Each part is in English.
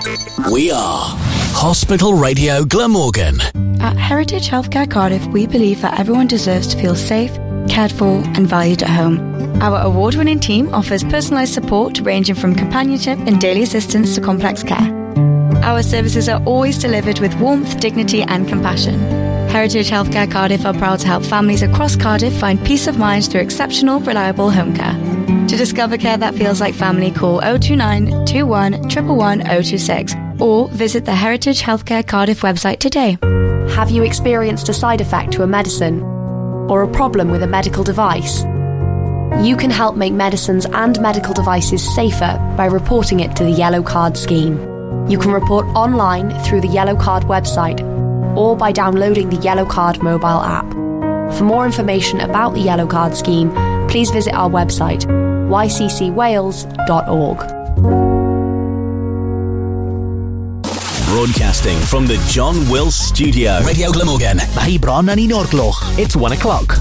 We are Hospital Radio Glamorgan. At Heritage Healthcare Cardiff, we believe that everyone deserves to feel safe, cared for and valued at home. Our award-winning team offers personalised support ranging from companionship and daily assistance to complex care. Our services are always delivered with warmth, dignity and compassion. Heritage Healthcare Cardiff are proud to help families across Cardiff find peace of mind through exceptional, reliable home care. To discover care that feels like family, call 029 21 111 026 or visit the Heritage Healthcare Cardiff website today. Have you experienced a side effect to a medicine or a problem with a medical device? You can help make medicines and medical devices safer by reporting it to the Yellow Card scheme. You can report online through the Yellow Card website or by downloading the Yellow Card mobile app. For more information about the Yellow Card scheme, please visit our website yccwales.org. Broadcasting from the John Wills Studio. Radio Glamorgan. Mae bron yn 1 o'r gloch. It's 1 o'clock.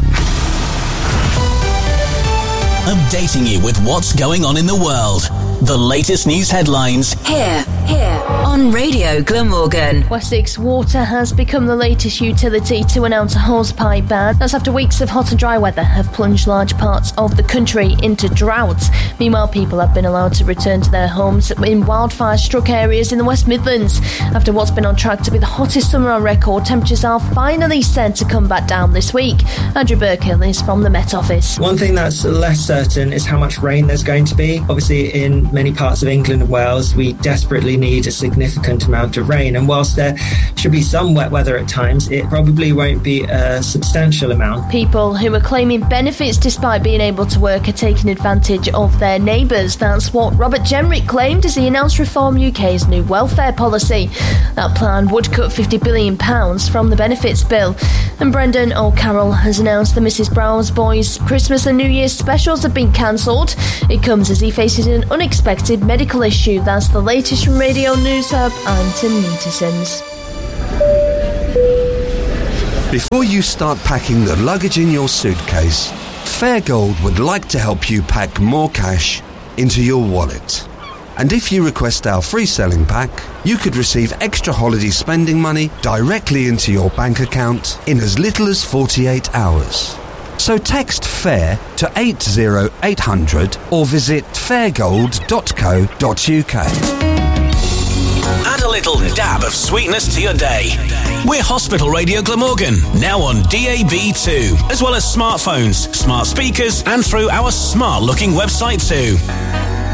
Updating you with what's going on in the world. The latest news headlines. Here on Radio Glamorgan. Wessex Water has become the latest utility to announce a hosepipe ban. That's after weeks of hot and dry weather have plunged large parts of the country into drought. Meanwhile, people have been allowed to return to their homes in wildfire-struck areas in the West Midlands. After what's been on track to be the hottest summer on record, temperatures are finally set to come back down this week. Andrew Burkill is from the Met Office. One thing that's less certain is how much rain there's going to be. Obviously, in many parts of England and Wales, we desperately need a significant amount of rain, and whilst there should be some wet weather at times, it probably won't be a substantial amount. People who are claiming benefits despite being able to work are taking advantage of their neighbours. That's what Robert Jenrick claimed as he announced Reform UK's new welfare policy. That plan would cut £50 billion from the benefits bill. And Brendan O'Carroll has announced the Mrs Brown's Boys Christmas and New Year's specials have been cancelled. It comes as he faces an unexpected medical issue. That's the latest from Radio News Hub. I'm Tim Newton-Sims. Before you start packing the luggage in your suitcase, Fairgold would like to help you pack more cash into your wallet. And if you request our free selling pack, you could receive extra holiday spending money directly into your bank account in as little as 48 hours. So text FAIR to 80800 or visit fairgold.co.uk. Add a little dab of sweetness to your day. We're Hospital Radio Glamorgan, now on DAB2, as well as smartphones, smart speakers, and through our smart-looking website too.